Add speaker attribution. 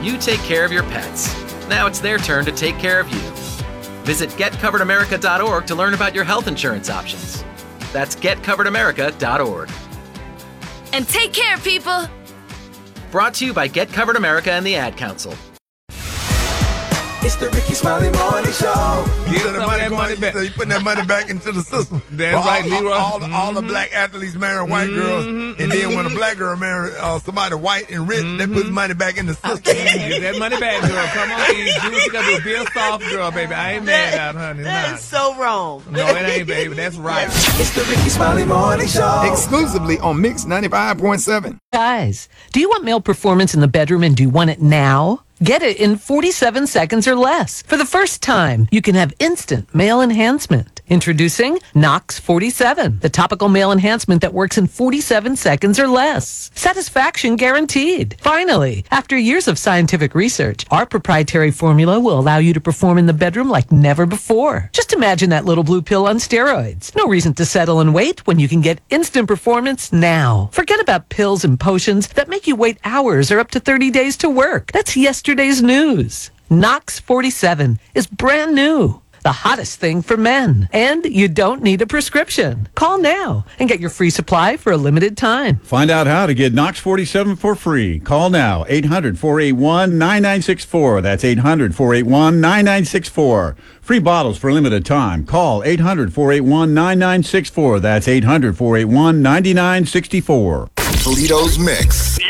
Speaker 1: You take care of your pets. Now it's their turn to take care of you. Visit getcoveredamerica.org to learn about your health insurance options. That's getcoveredamerica.org.
Speaker 2: And take care, people.
Speaker 1: Brought to you by Get Covered America and the Ad Council.
Speaker 3: It's the Ricky Smiley Morning Show.
Speaker 4: You putting that money back into the system.
Speaker 5: That's right, Leroy.
Speaker 4: All the black athletes marry white girls, and then when a black girl marry somebody white and rich, they put money back in the system.
Speaker 5: Get that money back, girl. Come on, E. Do what you gotta do. Be a soft girl, baby. I ain't mad at honey.
Speaker 6: That is so wrong.
Speaker 5: No, it ain't, baby. That's right.
Speaker 3: It's the Ricky Smiley Morning Show.
Speaker 4: Exclusively on Mix 95.7.
Speaker 7: Guys, do you want male performance in the bedroom and do you want it now? Get it in 47 seconds or less. For the first time, you can have instant male enhancement. Introducing Knox 47, the topical male enhancement that works in 47 seconds or less. Satisfaction guaranteed. Finally, after years of scientific research, our proprietary formula will allow you to perform in the bedroom like never before. Just imagine that little blue pill on steroids. No reason to settle and wait when you can get instant performance now. Forget about pills and potions that make you wait hours or up to 30 days to work. That's yesterday's news. Knox 47 is brand new. The hottest thing for men. And you don't need a prescription. Call now and get your free supply for a limited time.
Speaker 8: Find out how to get Knox 47 for free. Call now, 800-481-9964. That's 800-481-9964. Free bottles for a limited time. Call 800-481-9964. That's 800-481-9964.
Speaker 9: Toledo's Mix.